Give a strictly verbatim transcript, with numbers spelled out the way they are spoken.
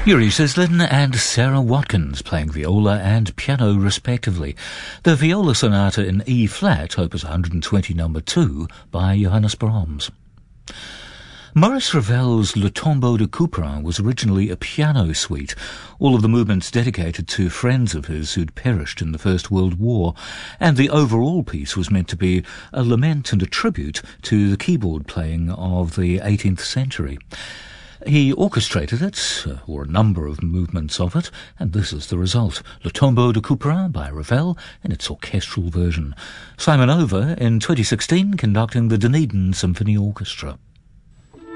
Yuri Sislin and Sarah Watkins playing viola and piano respectively. The Viola Sonata in E-flat, opus one hundred twenty number two, by Johannes Brahms. Maurice Ravel's Le Tombeau de Couperin was originally a piano suite, all of the movements dedicated to friends of his who'd perished in the First World War, and the overall piece was meant to be a lament and a tribute to the keyboard playing of the eighteenth century. He orchestrated it, or a number of movements of it, and this is the result. Le Tombeau de Couperin by Ravel in its orchestral version. Simon Over in twenty sixteen conducting the Dunedin Symphony Orchestra.